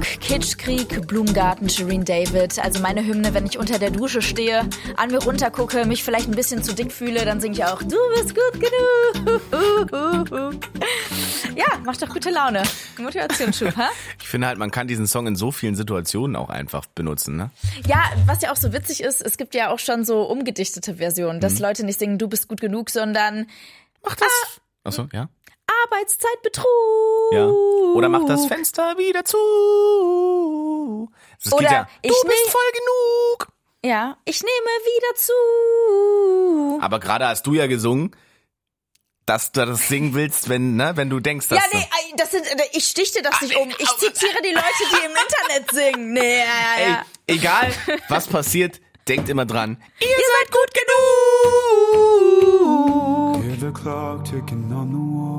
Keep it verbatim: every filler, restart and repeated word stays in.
Kitschkrieg, Blumengarten, Shireen David. Also meine Hymne, wenn ich unter der Dusche stehe, an mir runtergucke, mich vielleicht ein bisschen zu dick fühle, dann singe ich auch, du bist gut genug. Ja, macht doch gute Laune. Motivationsschub, hä? Ich finde halt, man kann diesen Song in so vielen Situationen auch einfach benutzen, ne? Ja, was ja auch so witzig ist, es gibt ja auch schon so umgedichtete Versionen, dass mhm. Leute nicht singen, du bist gut genug, sondern mach das. Ah, Achso, ja. Arbeitszeitbetrug. Ja. Oder mach das Fenster wieder zu. Das Oder geht ja, du ich bist ne- voll genug. Ja, ich nehme wieder zu. Aber gerade hast du ja gesungen, dass du das singen willst, wenn, ne, wenn du denkst, dass ja, nee, das sind, ich stichte das nicht um. Ich zitiere die Leute, die im Internet singen. Nee, ja, ja, ja. Ey, egal, was passiert, denkt immer dran. Ihr, Ihr seid gut genug. Hear the clock ticking on the wall.